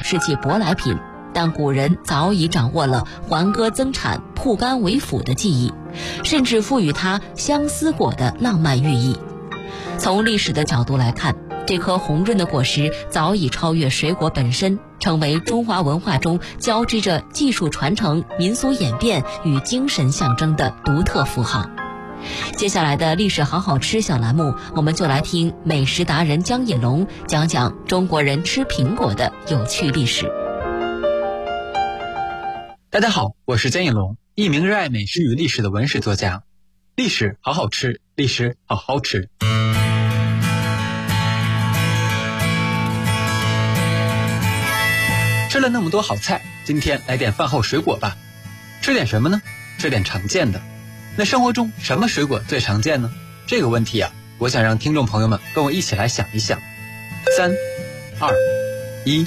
世纪舶来品，但古人早已掌握了还歌增产、铺甘为辅的技艺，甚至赋予它相思果的浪漫寓意。从历史的角度来看，这颗红润的果实早已超越水果本身，成为中华文化中交织着技术传承、民俗演变与精神象征的独特符号。接下来的历史好好吃小栏目，我们就来听美食达人江野龙讲讲中国人吃苹果的有趣历史。 大家好，我是江野龙，一名热爱美食与历史的文史作家。历史好好吃，历史好好吃。吃了那么多好菜，今天来点饭后水果吧。吃点什么呢？吃点常见的。那生活中什么水果最常见呢？这个问题啊，我想让听众朋友们跟我一起来想一想。3、2、1。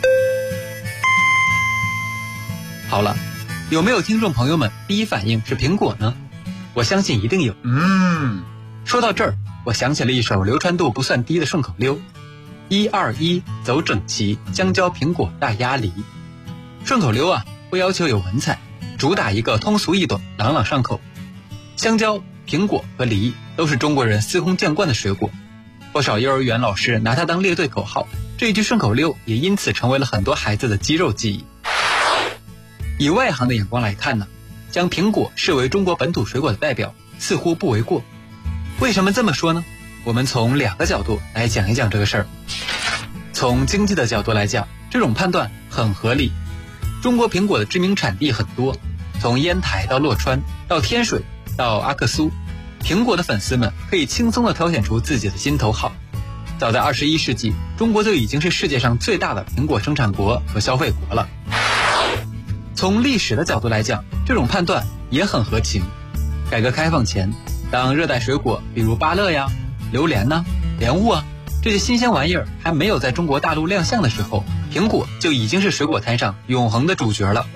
好了，有没有听众朋友们第一反应是苹果呢？我相信一定有。说到这儿，我想起了一首流传度不算低的顺口溜：1、2、1走整齐，香蕉、苹果、大鸭、梨。顺口溜啊，不要求有文采，主打一个通俗易懂、朗朗上口。香蕉、苹果和梨都是中国人司空见惯的水果，不少幼儿园老师拿它当列队口号，这一句顺口溜也因此成为了很多孩子的肌肉记忆。以外行的眼光来看呢，将苹果视为中国本土水果的代表，似乎不为过。为什么这么说呢？我们从2个角度来讲一讲这个事儿。从经济的角度来讲，这种判断很合理。中国苹果的知名产地很多，从烟台到洛川到天水到阿克苏，苹果的粉丝们可以轻松地挑选出自己的心头好。早在21世纪，中国就已经是世界上最大的苹果生产国和消费国了。从历史的角度来讲，这种判断也很合情。改革开放前，当热带水果比如芭乐呀、榴莲呐、莲雾啊这些新鲜玩意儿还没有在中国大陆亮相的时候，苹果就已经是水果摊上永恒的主角了。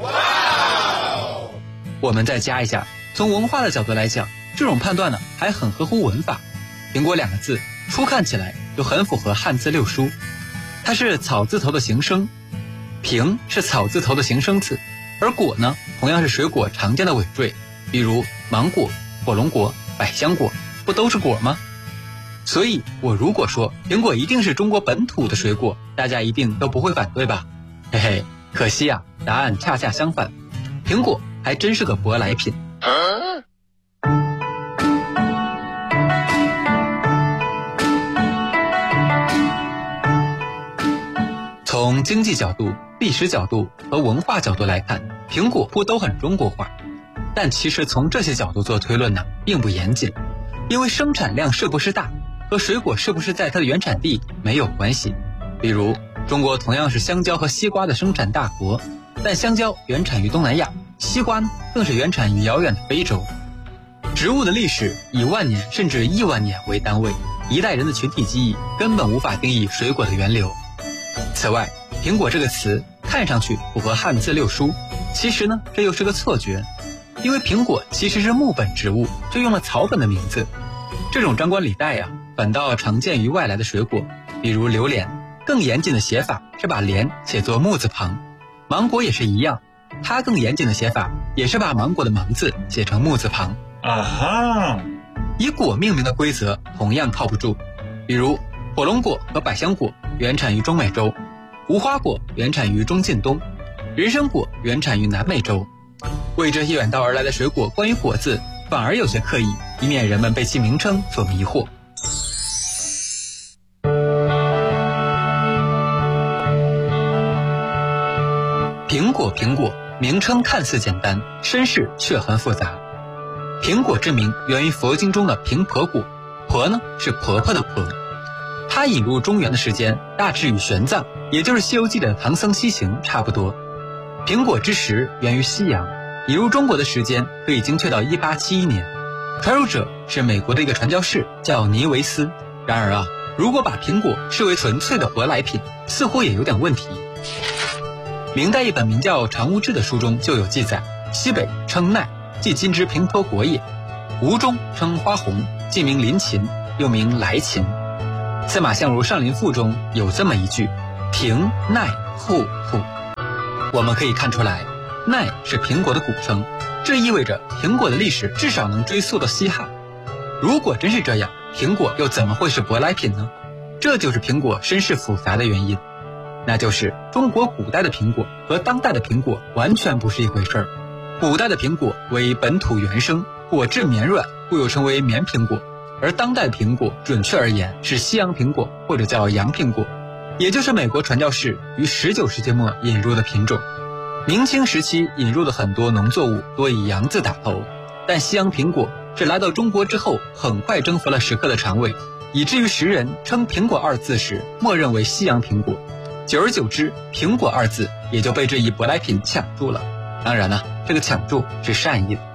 我们再加一下，从文化的角度来讲，这种判断呢还很合乎文法。苹果2个字初看起来就很符合汉字六书，它是草字头的形声，苹是草字头的形声字，而果呢同样是水果常见的尾缀，比如芒果、火龙果、百香果，不都是果吗？所以我如果说苹果一定是中国本土的水果，大家一定都不会反对吧？嘿嘿，可惜啊，答案恰恰相反，苹果还真是个舶来品。从经济角度、历史角度和文化角度来看，苹果不都很中国化，但其实从这些角度做推论呢，并不严谨，因为生产量是不是大和水果是不是在它的原产地没有关系。比如中国同样是香蕉和西瓜的生产大国，但香蕉原产于东南亚，西瓜呢更是原产于遥远的非洲。植物的历史以万年甚至亿万年为单位，一代人的群体记忆根本无法定义水果的源流。此外，苹果这个词看上去符合汉字六书，其实呢这又是个错觉，因为苹果其实是木本植物，就用了草本的名字。这种张冠李戴呀，反倒常见于外来的水果，比如榴莲，更严谨的写法是把莲写作木字旁。芒果也是一样，它更严谨的写法也是把芒果的芒字写成木字旁。以果命名的规则同样靠不住，比如火龙果和百香果原产于中美洲，无花果原产于中近东，人参果原产于南美洲。为这些远道而来的水果关于果字反而有些刻意，以免人们被其名称所迷惑。苹果名称看似简单，身世却很复杂。苹果之名源于佛经中的平婆果，婆呢是婆婆的婆。它引入中原的时间大致与玄奘，也就是《西游记》里的唐僧西行差不多。苹果之实源于西洋，引入中国的时间可以精确到1871年。传入者是美国的一个传教士，叫尼维斯。然而啊，如果把苹果视为纯粹的舶来品，似乎也有点问题。明代一本名叫《常务志》的书中就有记载，西北称奈，即今之平坡国也；吴中称花红，即名临秦，又名来秦。司马相如《上林赋》中有这么一句：平奈户户。 我们可以看出来，奈是苹果的古称，这意味着苹果的历史至少能追溯到西汉。如果真是这样，苹果又怎么会是舶来品呢？这就是苹果身世复杂的原因，那就是中国古代的苹果和当代的苹果完全不是一回事儿。古代的苹果为本土原生，果质绵软，故又称为绵苹果，而当代苹果准确而言是西洋苹果，或者叫洋苹果，也就是美国传教士于19世纪末引入的品种。明清时期引入的很多农作物多以洋字打头，但西洋苹果是来到中国之后很快征服了食客的肠胃，以至于时人称苹果二字时默认为西洋苹果，久而久之，苹果二字也就被这一舶来品抢住了。当然了，这个抢注是善意的。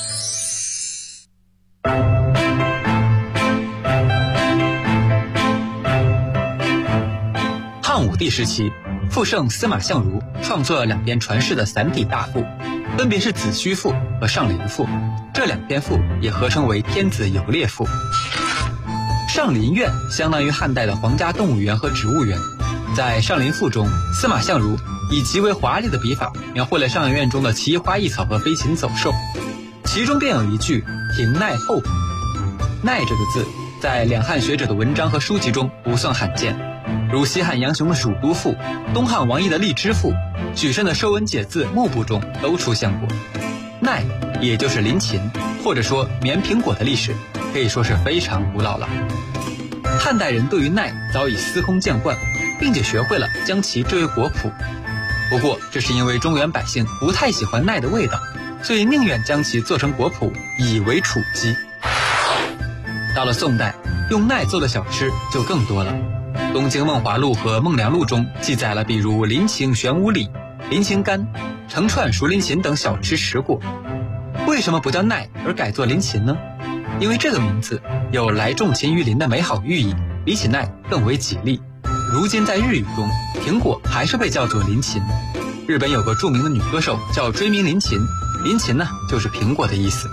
汉武帝时期，傅圣司马相如创作了2篇传世的散体大赋，分别是《子虚赋》和《上林赋》，这2篇赋也合称为《天子游猎赋》。上林苑相当于汉代的皇家动物园和植物园。在《上林赋》中，司马相如以极为华丽的笔法描绘了上林苑中的奇花异草和飞禽走兽，其中便有一句评奈后谱。奈这个字在两汉学者的文章和书籍中不算罕见，如西汉杨雄的《蜀都赋》、东汉王毅的《荔枝赋》、许慎的《说文解字》目部中都出现过。奈也就是林禽，或者说绵苹果的历史可以说是非常古老了。汉代人对于奈早已司空见惯，并且学会了将其置为果脯。不过这是因为中原百姓不太喜欢奈的味道，所以宁愿将其做成果脯，以为储鸡。到了宋代，用奈做的小吃就更多了。《东京梦华录》和《梦良录》中记载了比如林檎玄武李、林檎干、成串熟林檎等小吃食果。为什么不叫奈而改做林檎呢？因为这个名字有来种秦于林的美好寓意，比起奈更为吉利。如今在日语中，苹果还是被叫做林檎。日本有个著名的女歌手叫追名林檎，林檎呢就是苹果的意思。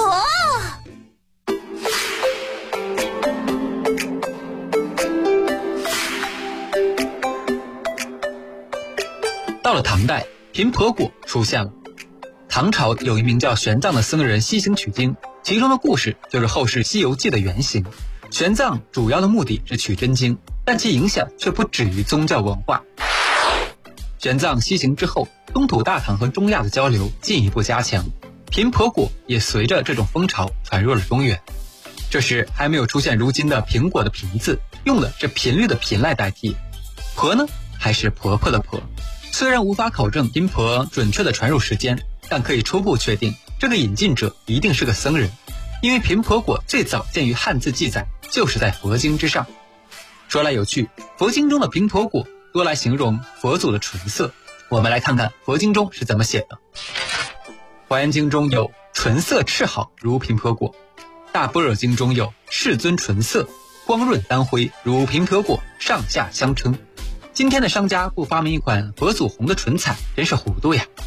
到了唐代，贫婆果出现了。唐朝有一名叫玄奘的僧人西行取经，其中的故事就是后世《西游记》的原型。玄奘主要的目的是取真经，但其影响却不止于宗教文化。玄奘西行之后，东土大唐和中亚的交流进一步加强，贫婆果也随着这种风潮传入了中原。这时还没有出现如今的苹果的苹字，用的是频率的频来代替。婆呢，还是婆婆的婆。虽然无法考证贫婆准确的传入时间，但可以初步确定这个引进者一定是个僧人，因为贫婆果最早见于汉字记载，就是在佛经之上。说来有趣，佛经中的贫婆果多来形容佛祖的唇色。我们来看看佛经中是怎么写的。华严经中有唇色赤好如贫婆果，大般若经中有世尊唇色光润丹辉如贫婆果，上下相称。今天的商家不发明一款佛祖红的唇彩，真是糊涂呀。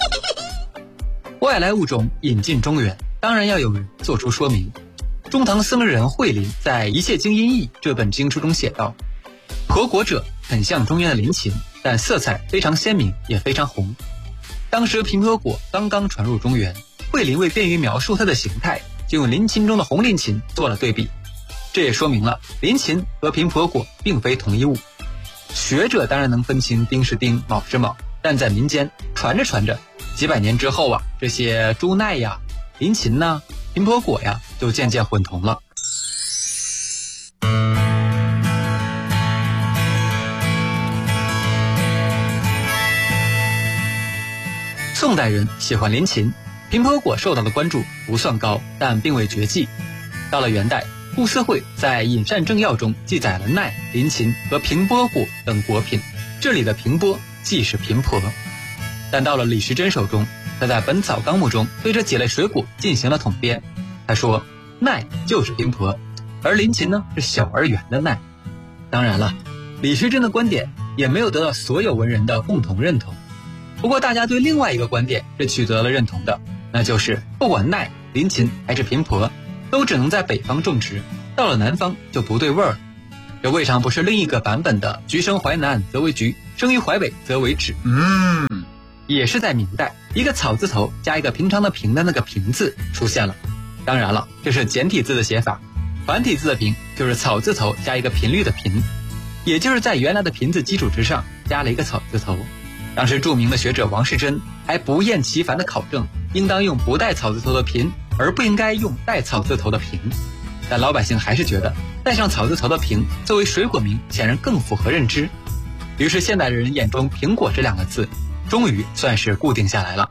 外来物种引进中原，当然要有人做出说明。中唐僧人慧林在《一切经音译》这本经书中写道，婆果者很像中原的林檎，但色彩非常鲜明，也非常红。当时贫婆果刚刚传入中原，慧林为便于描述它的形态，就用林檎中的红林檎做了对比。这也说明了林檎和贫婆果并非同一物。学者当然能分清丁是丁，卯是卯，但在民间传着传着，几百年之后啊，这些猪奈呀、林檎呐、贫婆果呀，就渐渐混同了。宋代人喜欢林檎，贫婆果受到的关注不算高，但并未绝迹。到了元代，顾思慧在《饮膳正要》中记载了奈、林檎和平波果等果品，这里的平波既是贫婆。但到了李时珍手中，他在《本草纲目》中对这几类水果进行了统编。他说奈就是贫婆，而林檎呢是小而圆的奈。当然了，李时珍的观点也没有得到所有文人的共同认同。不过大家对另外一个观点是取得了认同的，那就是不管奈、林檎还是贫婆，都只能在北方种植，到了南方就不对味儿了。这未尝不是另一个版本的橘生淮南则为橘，生于淮北则为枳。 也是在明代，一个草字头加一个平常的平的那个平字出现了。当然了，这是简体字的写法，繁体字的平就是草字头加一个频率的频，也就是在原来的频字基础之上加了一个草字头。当时著名的学者王世贞还不厌其烦地考证，应当用不带草字头的频，而不应该用带草字头的平。但老百姓还是觉得带上草字头的平作为水果名显然更符合认知，于是现代人眼中苹果这两个字终于算是固定下来了。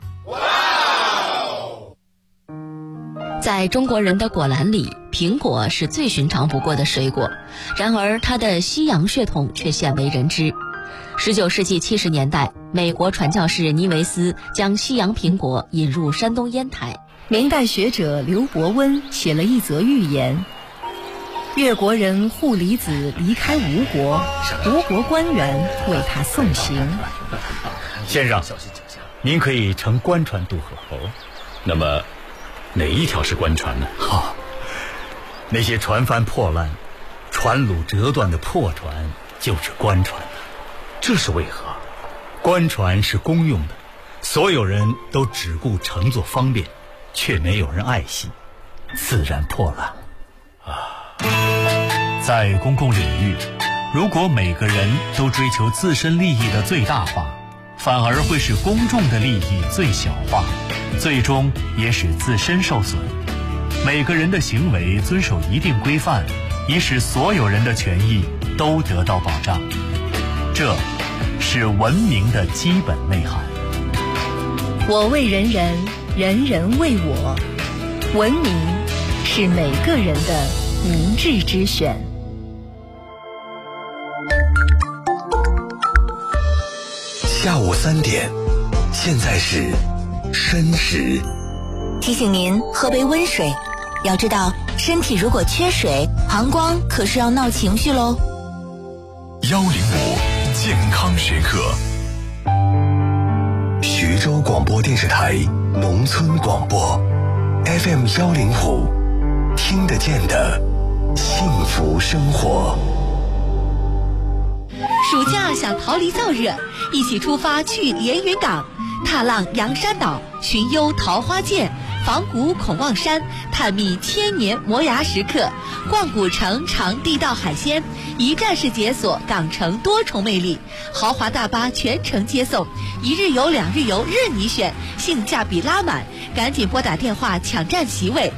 在中国人的果篮里，苹果是最寻常不过的水果，然而它的西洋血统却鲜为人知。19世纪70年代，美国传教士尼维斯将西洋苹果引入山东烟台。 明代学者刘伯温写了一则寓言：越国人户离子离开吴国，吴国官员为他送行。 先生，您可以乘官船渡河。 那么哪一条是官船呢？ 那些船帆破烂、船橹折断的破船就是官船。 这是为何？ 官船是公用的，所有人都只顾乘坐方便，却没有人爱惜，自然破烂。 在公共领域，如果每个人都追求自身利益的最大化，反而会使公众的利益最小化，最终也使自身受损。每个人的行为遵守一定规范，以使所有人的权益都得到保障。这是文明的基本内涵。 我为人人，人人为我。文明是每个人的明智之选。 下午3点，现在是申时。 提醒您喝杯温水，要知道身体如果缺水，膀胱可是要闹情绪喽。 105健康时刻，徐州广播电视台农村广播 FM 105，听得见的幸福生活。 暑假想逃离燥热，一起出发去连云港，踏浪洋山岛，寻幽桃花涧，访古孔望山，探秘千年磨牙时刻，逛古城尝地道海鲜，一站式解锁港城多重魅力，豪华大巴全程接送，1日游2日游任你选，性价比拉满，赶紧拨打电话抢占席位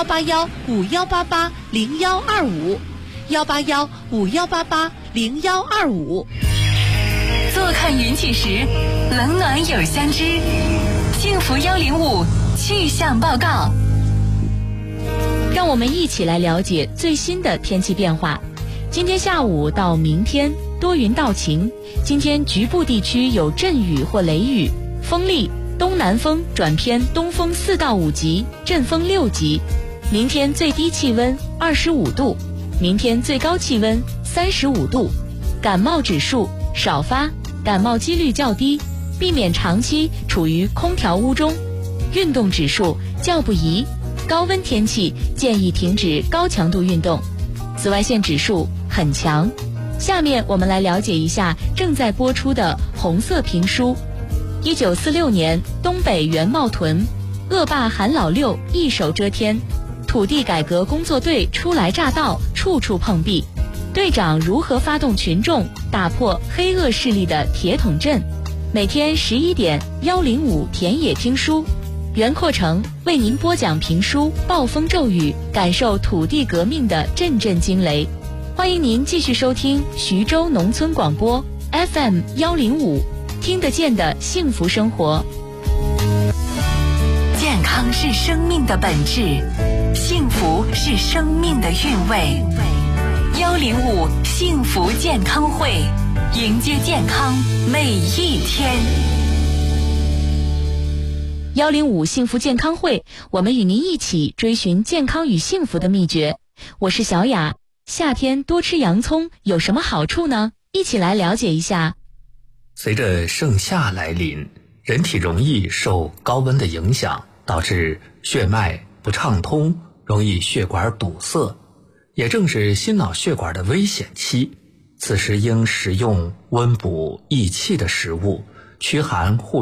，18151880125，18151880125。 坐看云起时，冷暖有相知。幸福105气象报告， 让我们一起来了解最新的天气变化。今天下午到明天多云到晴，今天局部地区有阵雨或雷雨，风力东南风转偏东风4到5级，阵风6级。明天最低气温25度，明天最高气温35度。感冒指数少发，感冒几率较低，避免长期处于空调屋中。运动指数较不宜，高温天气建议停止高强度运动。紫外线指数很强。下面我们来了解一下正在播出的红色评书。1946年，东北袁茂屯，恶霸韩老六一手遮天，土地改革工作队初来乍到，处处碰壁。队长如何发动群众打破黑恶势力的铁桶阵？每天11点105田野听书，袁阔成为您播讲评书《暴风骤雨》，感受土地革命的阵阵惊雷。欢迎您继续收听徐州农村广播 FM 105，听得见的幸福生活。 健康是生命的本质，幸福是生命的韵味。105幸福健康会，迎接健康每一天。 105幸福健康会，我们与您一起追寻健康与幸福的秘诀。我是小雅。夏天多吃洋葱有什么好处呢？一起来了解一下。 随着盛夏来临，人体容易受高温的影响，导致血脉不畅通，容易血管堵塞，也正是心脑血管的危险期。此时应食用温补益气的食物，驱寒护